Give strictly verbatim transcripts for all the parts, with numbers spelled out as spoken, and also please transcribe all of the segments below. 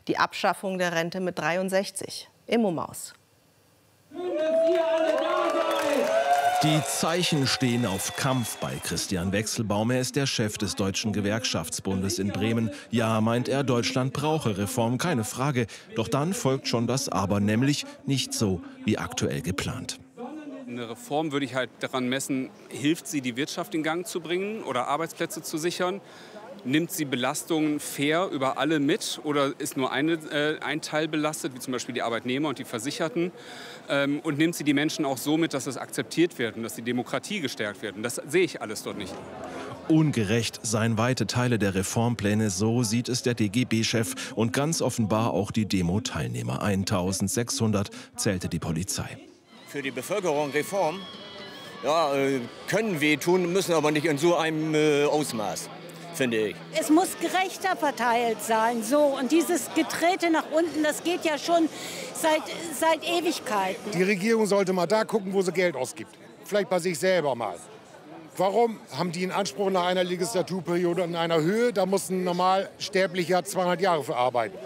die Abschaffung der Rente mit dreiundsechzig. Immo Maus. Die Zeichen stehen auf Kampf bei Christian Wechselbaum. Er ist der Chef des Deutschen Gewerkschaftsbundes in Bremen. Ja, meint er, Deutschland brauche Reform, keine Frage. Doch dann folgt schon das Aber, nämlich nicht so wie aktuell geplant. Eine Reform würde ich halt daran messen, hilft sie, die Wirtschaft in Gang zu bringen oder Arbeitsplätze zu sichern? Nimmt sie Belastungen fair über alle mit oder ist nur eine, äh, ein Teil belastet, wie zum Beispiel die Arbeitnehmer und die Versicherten? Ähm, und nimmt sie die Menschen auch so mit, dass es akzeptiert wird und dass die Demokratie gestärkt wird? Und das sehe ich alles dort nicht. Ungerecht seien weite Teile der Reformpläne, so sieht es der D G B-Chef und ganz offenbar auch die Demo-Teilnehmer. eintausendsechshundert zählte die Polizei. Für die Bevölkerung Reform, ja, können wehtun, müssen aber nicht in so einem äh, Ausmaß, finde ich. Es muss gerechter verteilt sein. So. Und dieses Getrete nach unten, das geht ja schon seit, seit Ewigkeiten. Die Regierung sollte mal da gucken, wo sie Geld ausgibt. Vielleicht bei sich selber mal. Warum haben die einen Anspruch nach einer Legislaturperiode in einer Höhe? Da muss ein Normalsterblicher zweihundert Jahre für arbeiten.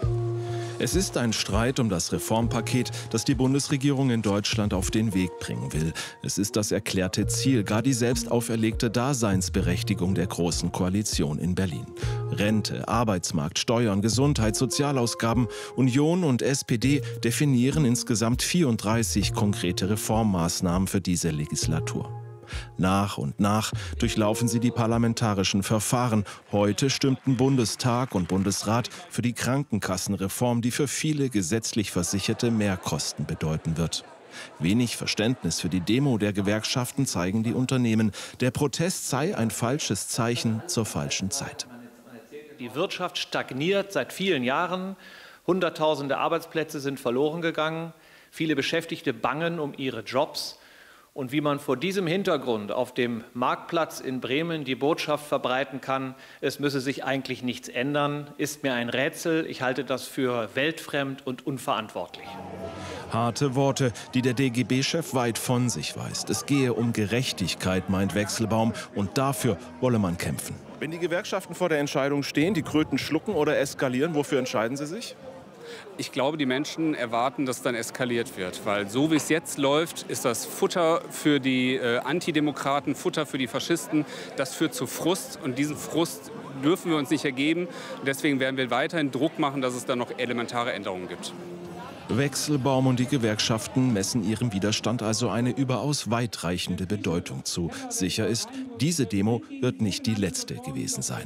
Es ist ein Streit um das Reformpaket, das die Bundesregierung in Deutschland auf den Weg bringen will. Es ist das erklärte Ziel, gar die selbst auferlegte Daseinsberechtigung der Großen Koalition in Berlin. Rente, Arbeitsmarkt, Steuern, Gesundheit, Sozialausgaben. Union und S P D definieren insgesamt vierunddreißig konkrete Reformmaßnahmen für diese Legislatur. Nach und nach durchlaufen sie die parlamentarischen Verfahren. Heute stimmten Bundestag und Bundesrat für die Krankenkassenreform, die für viele gesetzlich Versicherte Mehrkosten bedeuten wird. Wenig Verständnis für die Demo der Gewerkschaften zeigen die Unternehmen. Der Protest sei ein falsches Zeichen zur falschen Zeit. Die Wirtschaft stagniert seit vielen Jahren. Hunderttausende Arbeitsplätze sind verloren gegangen. Viele Beschäftigte bangen um ihre Jobs. Und wie man vor diesem Hintergrund auf dem Marktplatz in Bremen die Botschaft verbreiten kann, es müsse sich eigentlich nichts ändern, ist mir ein Rätsel. Ich halte das für weltfremd und unverantwortlich. Harte Worte, die der D G B-Chef weit von sich weist. Es gehe um Gerechtigkeit, meint Wechselbaum, und dafür wolle man kämpfen. Wenn die Gewerkschaften vor der Entscheidung stehen, die Kröten schlucken oder eskalieren, wofür entscheiden sie sich? Ich glaube, die Menschen erwarten, dass dann eskaliert wird. Weil so wie es jetzt läuft, ist das Futter für die äh, Antidemokraten, Futter für die Faschisten. Das führt zu Frust. Und diesen Frust dürfen wir uns nicht ergeben. Und deswegen werden wir weiterhin Druck machen, dass es da noch elementare Änderungen gibt. Wechselbaum und die Gewerkschaften messen ihrem Widerstand also eine überaus weitreichende Bedeutung zu. Sicher ist, diese Demo wird nicht die letzte gewesen sein.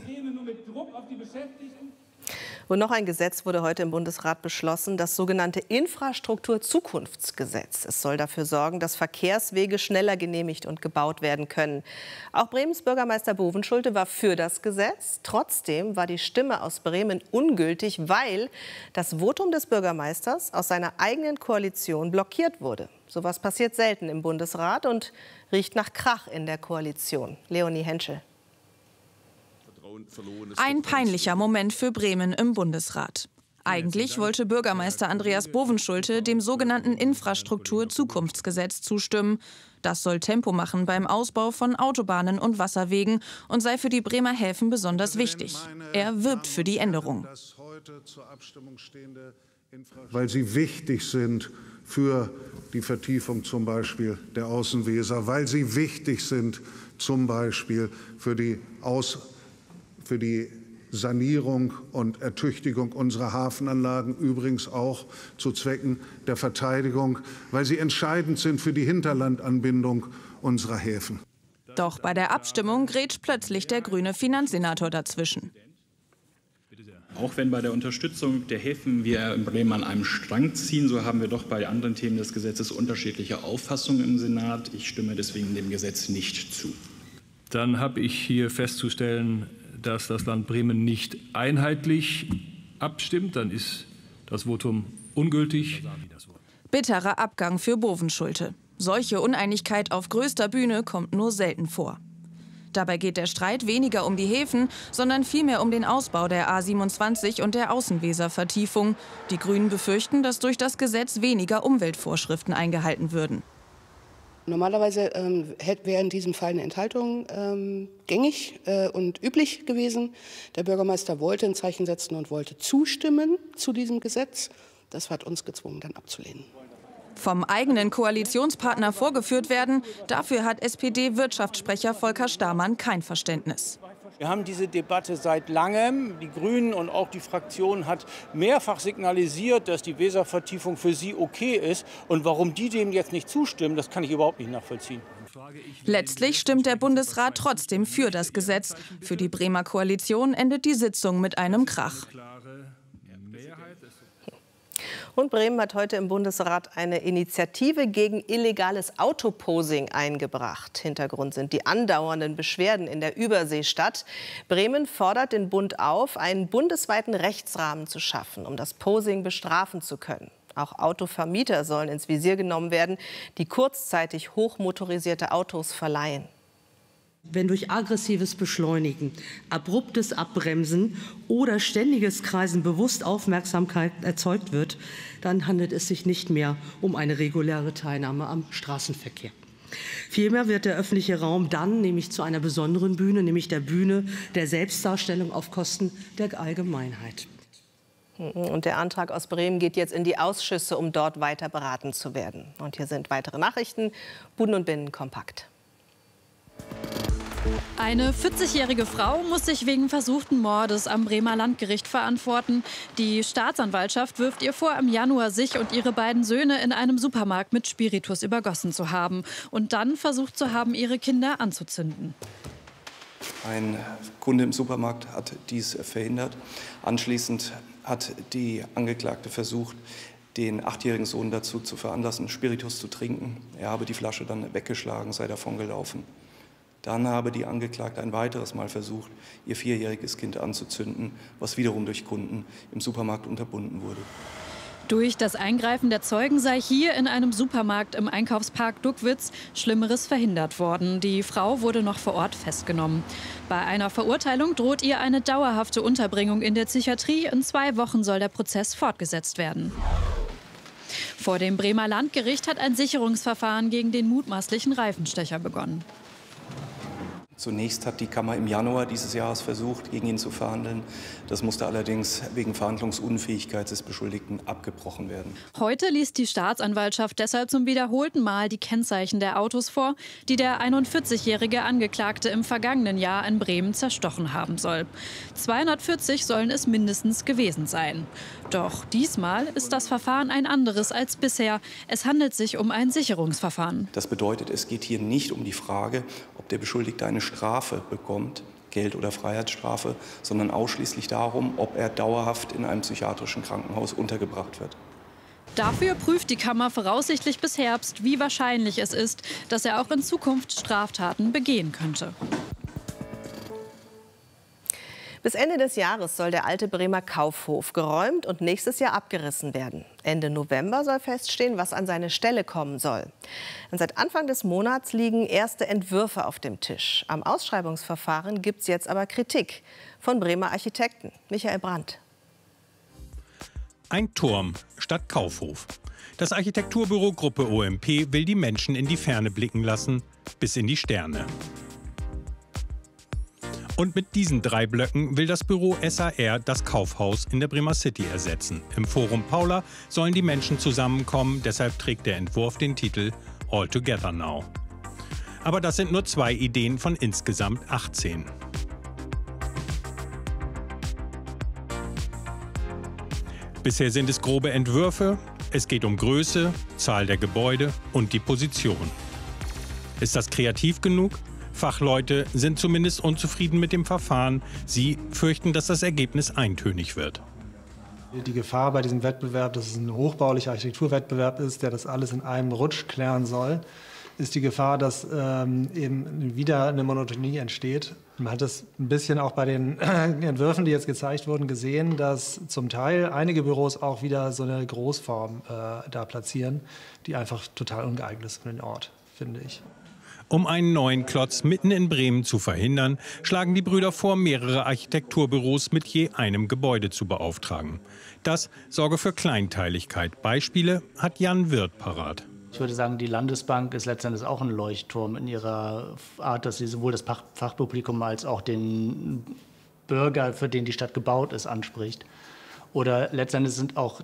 Und noch ein Gesetz wurde heute im Bundesrat beschlossen, das sogenannte Infrastrukturzukunftsgesetz. Es soll dafür sorgen, dass Verkehrswege schneller genehmigt und gebaut werden können. Auch Bremens Bürgermeister Bovenschulte war für das Gesetz. Trotzdem war die Stimme aus Bremen ungültig, weil das Votum des Bürgermeisters aus seiner eigenen Koalition blockiert wurde. Sowas passiert selten im Bundesrat und riecht nach Krach in der Koalition. Leonie Henschel. Ein peinlicher Moment für Bremen im Bundesrat. Eigentlich wollte Bürgermeister Andreas Bovenschulte dem sogenannten Infrastrukturzukunftsgesetz zustimmen. Das soll Tempo machen beim Ausbau von Autobahnen und Wasserwegen und sei für die Bremer Häfen besonders wichtig. Er wirbt für die Änderung. Weil sie wichtig sind für die Vertiefung zum Beispiel der Außenweser, weil sie wichtig sind zum Beispiel für die Aus für die Sanierung und Ertüchtigung unserer Hafenanlagen, übrigens auch zu Zwecken der Verteidigung, weil sie entscheidend sind für die Hinterlandanbindung unserer Häfen. Doch bei der Abstimmung grätscht plötzlich der grüne Finanzsenator dazwischen. Auch wenn bei der Unterstützung der Häfen wir in Bremen an einem Strang ziehen, so haben wir doch bei anderen Themen des Gesetzes unterschiedliche Auffassungen im Senat. Ich stimme deswegen dem Gesetz nicht zu. Dann habe ich hier festzustellen, dass das Land Bremen nicht einheitlich abstimmt. Dann ist das Votum ungültig. Bitterer Abgang für Bovenschulte. Solche Uneinigkeit auf größter Bühne kommt nur selten vor. Dabei geht der Streit weniger um die Häfen, sondern vielmehr um den Ausbau der A siebenundzwanzig und der Außenweservertiefung. Die Grünen befürchten, dass durch das Gesetz weniger Umweltvorschriften eingehalten würden. Normalerweise ähm, wäre in diesem Fall eine Enthaltung ähm, gängig äh, und üblich gewesen. Der Bürgermeister wollte ein Zeichen setzen und wollte zustimmen zu diesem Gesetz. Das hat uns gezwungen, dann abzulehnen. Vom eigenen Koalitionspartner vorgeführt werden, dafür hat S P D-Wirtschaftssprecher Volker Stamann kein Verständnis. Wir haben diese Debatte seit langem. Die Grünen und auch die Fraktion hat mehrfach signalisiert, dass die Weservertiefung für sie okay ist. Und warum die dem jetzt nicht zustimmen, das kann ich überhaupt nicht nachvollziehen. Letztlich stimmt der Bundesrat trotzdem für das Gesetz. Für die Bremer Koalition endet die Sitzung mit einem Krach. Und Bremen hat heute im Bundesrat eine Initiative gegen illegales Autoposing eingebracht. Hintergrund sind die andauernden Beschwerden in der Überseestadt. Bremen fordert den Bund auf, einen bundesweiten Rechtsrahmen zu schaffen, um das Posing bestrafen zu können. Auch Autovermieter sollen ins Visier genommen werden, die kurzzeitig hochmotorisierte Autos verleihen. Wenn durch aggressives Beschleunigen, abruptes Abbremsen oder ständiges Kreisen bewusst Aufmerksamkeit erzeugt wird, dann handelt es sich nicht mehr um eine reguläre Teilnahme am Straßenverkehr. Vielmehr wird der öffentliche Raum dann nämlich zu einer besonderen Bühne, nämlich der Bühne der Selbstdarstellung auf Kosten der Allgemeinheit. Und der Antrag aus Bremen geht jetzt in die Ausschüsse, um dort weiter beraten zu werden. Und hier sind weitere Nachrichten. Buden und Binnen kompakt. Eine vierzigjährige Frau muss sich wegen versuchten Mordes am Bremer Landgericht verantworten. Die Staatsanwaltschaft wirft ihr vor, im Januar sich und ihre beiden Söhne in einem Supermarkt mit Spiritus übergossen zu haben und dann versucht zu haben, ihre Kinder anzuzünden. Ein Kunde im Supermarkt hat dies verhindert. Anschließend hat die Angeklagte versucht, den achtjährigen Sohn dazu zu veranlassen, Spiritus zu trinken. Er habe die Flasche dann weggeschlagen, sei davongelaufen. Dann habe die Angeklagte ein weiteres Mal versucht, ihr vierjähriges Kind anzuzünden, was wiederum durch Kunden im Supermarkt unterbunden wurde. Durch das Eingreifen der Zeugen sei hier in einem Supermarkt im Einkaufspark Duckwitz Schlimmeres verhindert worden. Die Frau wurde noch vor Ort festgenommen. Bei einer Verurteilung droht ihr eine dauerhafte Unterbringung in der Psychiatrie. In zwei Wochen soll der Prozess fortgesetzt werden. Vor dem Bremer Landgericht hat ein Sicherungsverfahren gegen den mutmaßlichen Reifenstecher begonnen. Zunächst hat die Kammer im Januar dieses Jahres versucht, gegen ihn zu verhandeln. Das musste allerdings wegen Verhandlungsunfähigkeit des Beschuldigten abgebrochen werden. Heute liest die Staatsanwaltschaft deshalb zum wiederholten Mal die Kennzeichen der Autos vor, die der einundvierzigjährige Angeklagte im vergangenen Jahr in Bremen zerstochen haben soll. zweihundertvierzig sollen es mindestens gewesen sein. Doch diesmal ist das Verfahren ein anderes als bisher. Es handelt sich um ein Sicherungsverfahren. Das bedeutet, es geht hier nicht um die Frage, ob der Beschuldigte eine Strafe bekommt, Geld- oder Freiheitsstrafe, sondern ausschließlich darum, ob er dauerhaft in einem psychiatrischen Krankenhaus untergebracht wird. Dafür prüft die Kammer voraussichtlich bis Herbst, wie wahrscheinlich es ist, dass er auch in Zukunft Straftaten begehen könnte. Bis Ende des Jahres soll der alte Bremer Kaufhof geräumt und nächstes Jahr abgerissen werden. Ende November soll feststehen, was an seine Stelle kommen soll. Und seit Anfang des Monats liegen erste Entwürfe auf dem Tisch. Am Ausschreibungsverfahren gibt es jetzt aber Kritik von Bremer Architekten. Michael Brandt. Ein Turm statt Kaufhof. Das Architekturbüro Gruppe O M P will die Menschen in die Ferne blicken lassen, bis in die Sterne. Und mit diesen drei Blöcken will das Büro S A R das Kaufhaus in der Bremer City ersetzen. Im Forum Paula sollen die Menschen zusammenkommen, deshalb trägt der Entwurf den Titel All Together Now. Aber das sind nur zwei Ideen von insgesamt achtzehn. Bisher sind es grobe Entwürfe. Es geht um Größe, Zahl der Gebäude und die Position. Ist das kreativ genug? Fachleute sind zumindest unzufrieden mit dem Verfahren. Sie fürchten, dass das Ergebnis eintönig wird. Die Gefahr bei diesem Wettbewerb, dass es ein hochbaulicher Architekturwettbewerb ist, der das alles in einem Rutsch klären soll, ist die Gefahr, dass ähm, eben wieder eine Monotonie entsteht. Man hat das ein bisschen auch bei den Entwürfen, die jetzt gezeigt wurden, gesehen, dass zum Teil einige Büros auch wieder so eine Großform äh, da platzieren, die einfach total ungeeignet ist für den Ort, finde ich. Um einen neuen Klotz mitten in Bremen zu verhindern, schlagen die Brüder vor, mehrere Architekturbüros mit je einem Gebäude zu beauftragen. Das sorge für Kleinteiligkeit. Beispiele hat Jan Wirth parat. Ich würde sagen, die Landesbank ist letztendlich auch ein Leuchtturm in ihrer Art, dass sie sowohl das Fachpublikum als auch den Bürger, für den die Stadt gebaut ist, anspricht. Oder letztendlich sind auch